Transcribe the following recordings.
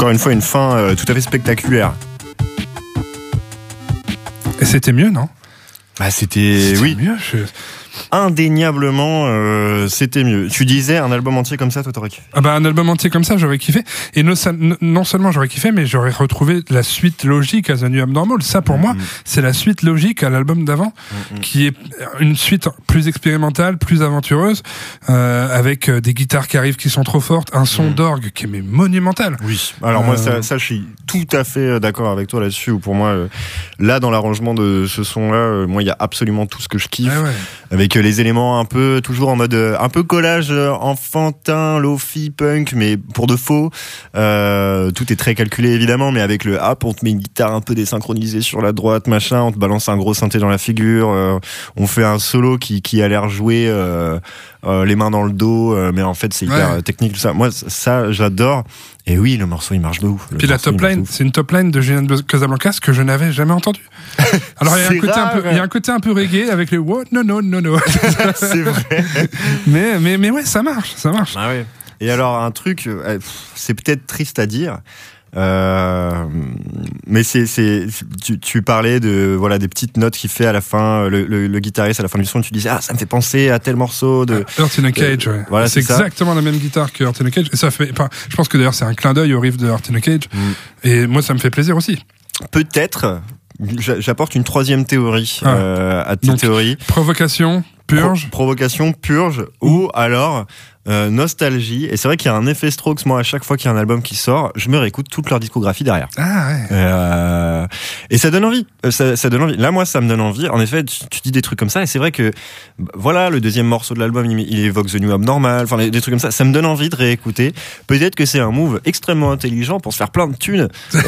encore une fois une fin tout à fait spectaculaire. Et c'était mieux, non ? Bah c'était oui. Mieux, Indéniablement, c'était mieux. Tu disais un album entier comme ça, toi t'aurais kiffé ? Ah bah un album entier comme ça, j'aurais kiffé. Et non seulement j'aurais kiffé, mais j'aurais retrouvé la suite logique à The New Abnormal. Ça, pour moi, c'est la suite logique à l'album d'avant, qui est une suite plus expérimentale, plus aventureuse, avec des guitares qui arrivent qui sont trop fortes, un son d'orgue qui est monumental. Oui. Alors moi, ça, je suis tout à fait d'accord avec toi là-dessus. Ou pour moi, là, dans l'arrangement de ce son-là, moi, il y a absolument tout ce que je kiffe. Ouais. Avec les éléments un peu, toujours en mode un peu collage enfantin, lofi, punk, mais pour de faux. Tout est très calculé évidemment, mais avec le hop, on te met une guitare un peu désynchronisée sur la droite, machin, on te balance un gros synthé dans la figure, on fait un solo qui a l'air joué les mains dans le dos, mais en fait c'est hyper technique tout ça. Moi ça j'adore. Et oui, le morceau il marche de ouf. Puis la top line, c'est une top line de Julian Casablancas que je n'avais jamais entendue. Alors il y a un côté un peu reggae avec les what no. C'est vrai. mais ouais, ça marche. Ah ouais. Et alors un truc, c'est peut-être triste à dire. Mais tu parlais de voilà des petites notes qu'il fait à la fin, le guitariste à la fin du son, tu disais ça me fait penser à tel morceau de Earth in a Cage. Ouais. Voilà, c'est exactement la même guitare que Earth in a Cage. Et ça fait, je pense que d'ailleurs c'est un clin d'œil au riff de Earth in a Cage. Et moi ça me fait plaisir aussi. Peut-être. J'apporte une troisième théorie à tes théories. Provocation, purge. Provocation, purge, ou alors nostalgie. Et c'est vrai qu'il y a un effet Strokes. Moi, à chaque fois qu'il y a un album qui sort, je me réécoute toute leur discographie derrière. Ah ouais. Et ça donne envie. Ça donne envie. Là, moi, ça me donne envie. En effet, tu dis des trucs comme ça. Et c'est vrai que, voilà, le deuxième morceau de l'album, il évoque The New Abnormal. Enfin, des trucs comme ça. Ça me donne envie de réécouter. Peut-être que c'est un move extrêmement intelligent pour se faire plein de thunes.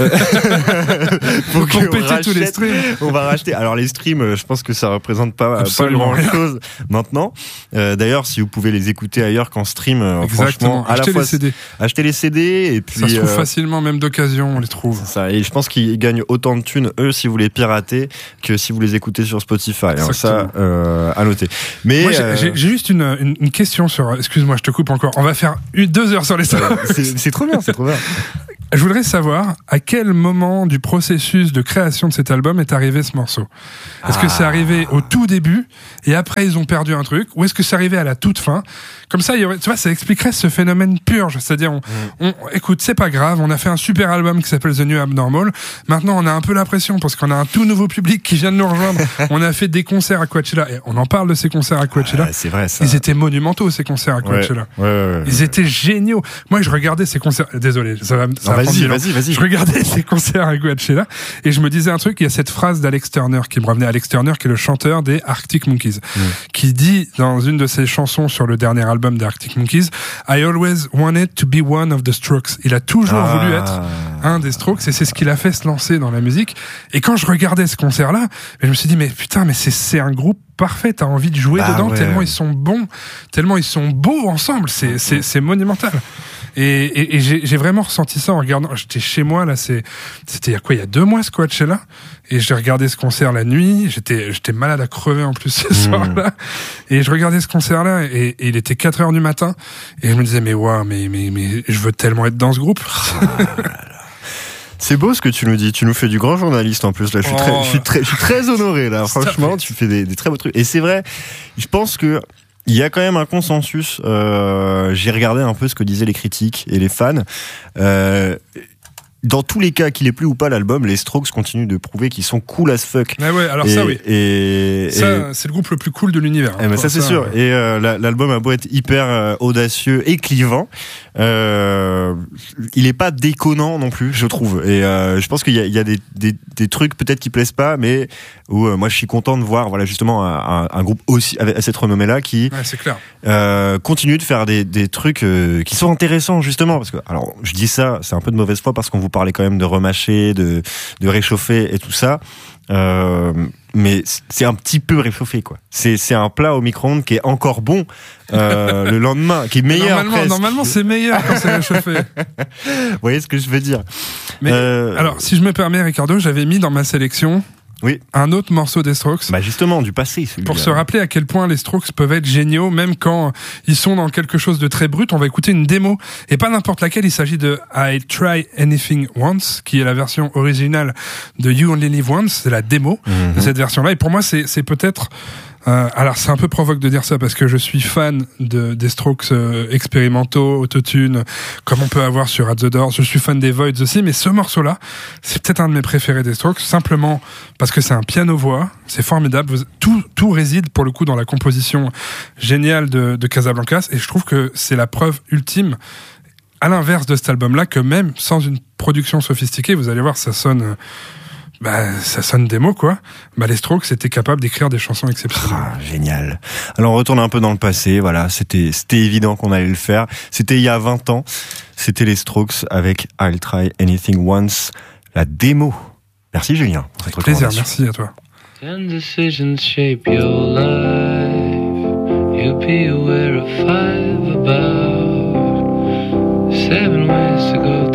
pour péter tous les streams. On va racheter. Alors, les streams, je pense que ça représente pas grand chose maintenant. D'ailleurs, si vous pouvez les écouter ailleurs qu'en stream, franchement, à la fois acheter les CD et puis ça se trouve facilement, même d'occasion, on les trouve. Ça, et je pense qu'ils gagnent autant de thunes eux si vous les piratez que si vous les écoutez sur Spotify. Alors ça, à noter. Mais moi, j'ai juste une question sur. Excuse-moi, je te coupe encore. On va faire 2 heures sur les Strokes. C'est trop bien, c'est trop bien. Je voudrais savoir à quel moment du processus de création de cet album est arrivé ce morceau. Est-ce que c'est arrivé au tout début et après ils ont perdu un truc, ou est-ce que c'est arrivé à la toute fin? Comme ça, tu vois, ça expliquerait ce phénomène purge. C'est-à-dire, écoute, c'est pas grave, on a fait un super album qui s'appelle The New Abnormal. Maintenant, on a un peu la pression parce qu'on a un tout nouveau public qui vient de nous rejoindre. On a fait des concerts à Coachella et on en parle de ces concerts à Coachella. C'est vrai, ça. Ils étaient monumentaux, ces concerts à Coachella. Ouais. Ils étaient géniaux. Moi, je regardais ces concerts. Désolé, ça va vas-y. Je regardais ces concerts à Coachella et je me disais un truc. Il y a cette phrase d'Alex Turner qui me revenait. Alex Turner, qui est le chanteur des Arctic Monkeys, qui dit dans une de ses chansons sur le dernier album des Arctic Monkeys, I always wanted to be one of the Strokes. Il a toujours voulu être un des Strokes et c'est ce qui l'a fait se lancer dans la musique. Et quand je regardais ce concert-là, je me suis dit mais c'est un groupe parfait, t'as envie de jouer dedans tellement ils sont bons, tellement ils sont beaux ensemble, c'est monumental. Et j'ai vraiment ressenti ça en regardant. J'étais chez moi là, c'était il y a 2 mois ce Coachella, et j'ai regardé ce concert la nuit. J'étais malade à crever en plus ce soir-là, et je regardais ce concert-là et il était 4h du matin et je me disais mais je veux tellement être dans ce groupe. C'est beau ce que tu nous dis. Tu nous fais du grand journaliste en plus. Là, je suis très honoré là. Franchement, tu fais des très beaux trucs. Et c'est vrai. Je pense que il y a quand même un consensus. J'ai regardé un peu ce que disaient les critiques et les fans. Dans tous les cas, qu'il ait plu ou pas l'album, les Strokes continuent de prouver qu'ils sont cool as fuck. Ah ouais, alors ça oui. Ça, c'est le groupe le plus cool de l'univers. Mais ça c'est sûr. Et l'album a beau être hyper audacieux et clivant, il est pas déconnant non plus, je trouve. Et je pense qu'il y a des trucs peut-être qui plaisent pas, mais où moi je suis content de voir, voilà, justement un groupe aussi avec cette renommée-là qui c'est clair. Continue de faire des trucs qui sont intéressants justement, parce que alors je dis ça, c'est un peu de mauvaise foi parce qu'on vous parlait quand même de remâcher, de réchauffer et tout ça. Mais c'est un petit peu réchauffé quoi. C'est un plat au micro-ondes qui est encore bon le lendemain, qui est meilleur. Normalement c'est meilleur quand c'est réchauffé. Vous voyez ce que je veux dire. Mais alors si je me permets Ricardo, j'avais mis dans ma sélection Oui. Un autre morceau des Strokes. Bah justement, du passé, celui-là. Pour se rappeler à quel point les Strokes peuvent être géniaux, même quand ils sont dans quelque chose de très brut. On va écouter une démo, et pas n'importe laquelle. Il s'agit de I Try Anything Once, qui est la version originale de You Only Live Once. C'est la démo de cette version-là. Et pour moi, c'est peut-être... alors c'est un peu provoque de dire ça parce que je suis fan des Strokes expérimentaux, autotune, comme on peut avoir sur At the Door. Je suis fan des Voids aussi, mais ce morceau-là, c'est peut-être un de mes préférés des Strokes, simplement parce que c'est un piano-voix, c'est formidable. Tout réside pour le coup dans la composition géniale de Casablancas, et je trouve que c'est la preuve ultime, à l'inverse de cet album-là, que même sans une production sophistiquée, vous allez voir, ça sonne démo, quoi. Les Strokes étaient capables d'écrire des chansons exceptionnelles. Ah, génial. Alors on retourne un peu dans le passé, voilà, c'était évident qu'on allait le faire. C'était il y a 20 ans, c'était les Strokes avec I'll Try Anything Once, la démo. Merci Julien pour cette plaisir, recommandation. merci à toi. 10 decisions shape your life. You'll be aware of 5 about 7 ways to go